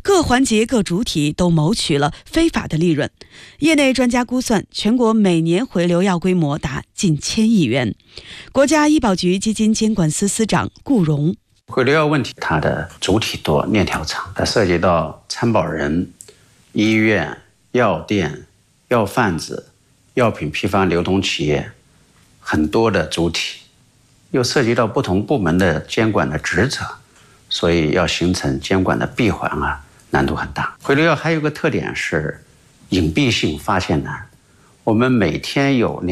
各环节各主体都谋取了非法的利润。业内专家估算，全国每年回流药规模达近1000亿元。国家医保局基金监管司司长顾荣： 回流药问题，它的主体多，链条长，它涉及到参保人、医院、药店、药贩子、药品批发流通企业很多的主体，又涉及到不同部门的监管的职责，所以要形成监管的闭环难度很大。回流药还有个特点是隐蔽性发现难，我们每天有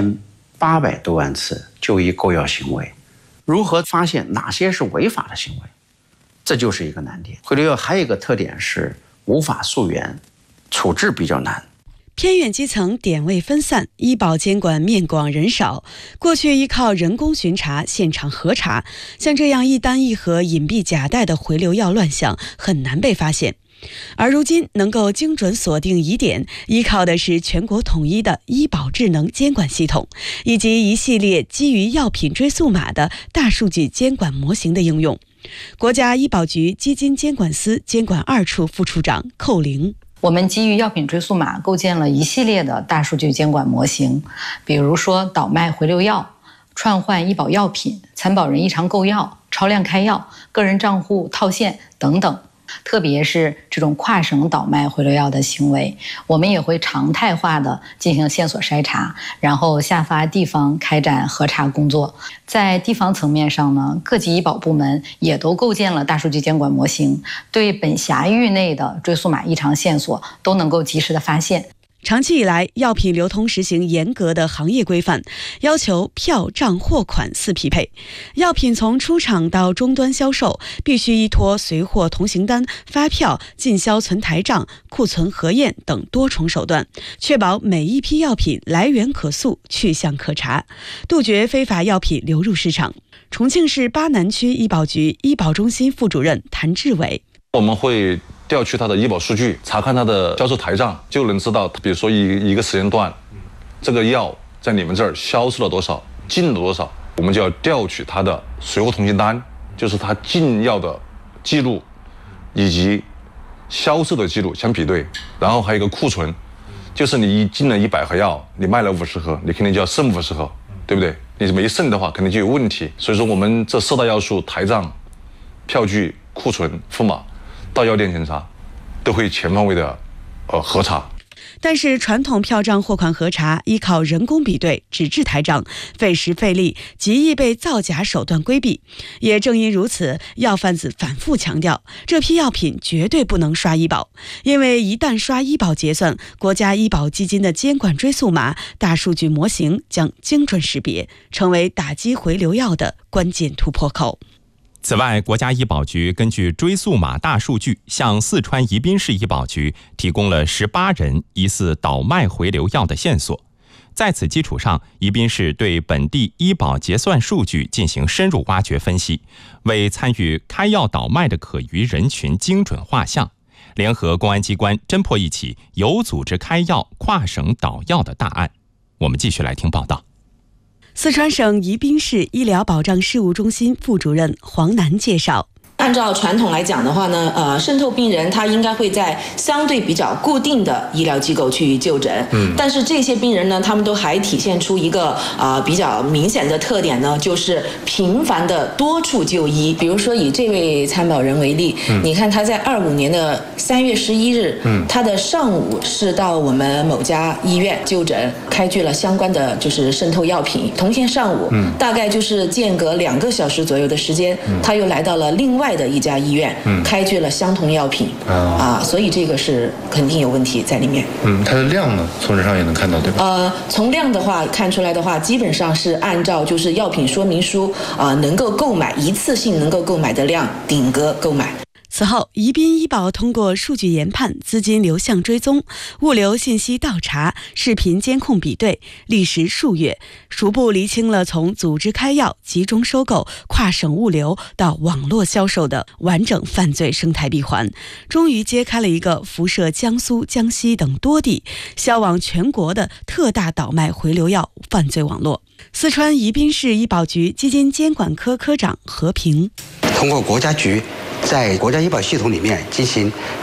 2800多万次就医购药行为，如何发现哪些是违法的行为，这就是一个难点。回流药还有一个特点是无法溯源，处置比较难。 偏远基层点位分散，医保监管面广人少，过去依靠人工巡查、现场核查，像这样一单一盒隐蔽假带的回流药乱象很难被发现。而如今能够精准锁定疑点，依靠的是全国统一的医保智能监管系统，以及一系列基于药品追溯码的大数据监管模型的应用。国家医保局基金监管司监管2处副处长寇玲： 我们基于药品追溯码构建了一系列的大数据监管模型，比如说倒卖回流药、串换医保药品、参保人异常购药、超量开药、个人账户套现等等。特别是这种跨省倒卖回流药的行为，我们也会常态化的进行线索筛查，然后下发地方开展核查工作。在地方层面上呢，各级医保部门也都构建了大数据监管模型，对本辖域内的追溯码异常线索都能够及时的发现。 长期以来，药品流通实行严格的行业规范，要求票账货款4匹配。药品从出厂到终端销售，必须依托随货同行单、发票、进销存台账、库存核验等多重手段，确保每一批药品来源可溯、去向可查，杜绝非法药品流入市场。重庆市巴南区医保局医保中心副主任谭志伟： 我们会调取它的医保数据，查看它的销售台账，就能知道，比如说一个时间段，这个药在你们这儿销售了多少，进了多少，我们就要调取它的随货同行单，就是它进药的记录以及销售的记录相比对，然后还有一个库存，就是你进了100盒药，你卖了50盒，你肯定就要剩50盒，对不对？你没剩的话，肯定就有问题。所以说，我们这4大要素：台账、票据、库存、付码，到药店检查，都会全方位的核查。 但是传统票账货款核查依靠人工比对、纸质台账，费时费力，极易被造假手段规避。也正因如此，药贩子反复强调，这批药品绝对不能刷医保，因为一旦刷医保结算，国家医保基金的监管追溯码大数据模型将精准识别，成为打击回流药的关键突破口。 此外，国家医保局根据追溯码大数据，向四川宜宾市医保局提供了18人疑似倒卖回流药的线索。在此基础上，宜宾市对本地医保结算数据进行深入挖掘分析，为参与开药倒卖的可疑人群精准画像，联合公安机关侦破一起有组织开药、跨省倒药的大案。我们继续来听报道。 四川省宜宾市医疗保障事务中心副主任黄楠介绍， 按照传统来讲的话呢，渗透病人他应该会在相对比较固定的医疗机构去就诊，但是这些病人呢，他们都还体现出一个比较明显的特点呢，就是频繁的多处就医。比如说以这位参保人为例，你看他在25年的3月11日，他的上午是到我们某家医院就诊，开具了相关的就是渗透药品。同天上午，大概就是间隔2个小时左右的时间，他又来到了另外的一家医院，开具了相同药品，所以这个是肯定有问题在里面。 它的量呢，从这上也能看到，对吧？ 从量的话看出来的话，基本上是按照就是药品说明书能够购买一次性能够购买的量顶格购买。 此后，宜宾医保通过数据研判、资金流向追踪、物流信息倒查、视频监控比对，历时数月，逐步厘清了从组织开药、集中收购、跨省物流到网络销售的完整犯罪生态闭环，终于揭开了一个辐射江苏、江西等多地、销往全国的特大倒卖回流药犯罪网络。四川宜宾市医保局基金监管科科长何平： 通过国家局在国家医保系统里面进行